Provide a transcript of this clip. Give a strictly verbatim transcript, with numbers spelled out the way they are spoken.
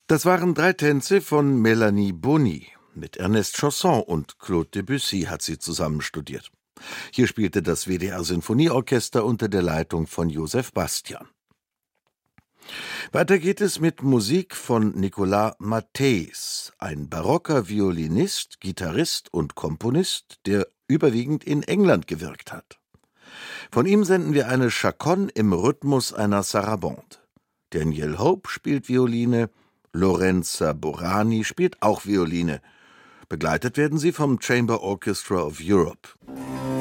Das waren drei Tänze von Melanie Bonny. Mit Ernest Chausson und Claude Debussy hat sie zusammen studiert. Hier spielte das W D R-Sinfonieorchester unter der Leitung von Joseph Bastian. Weiter geht es mit Musik von Nicolas Matthes, ein barocker Violinist, Gitarrist und Komponist, der überwiegend in England gewirkt hat. Von ihm senden wir eine Chaconne im Rhythmus einer Sarabande. Daniel Hope spielt Violine, Lorenza Borani spielt auch Violine. Begleitet werden sie vom Chamber Orchestra of Europe.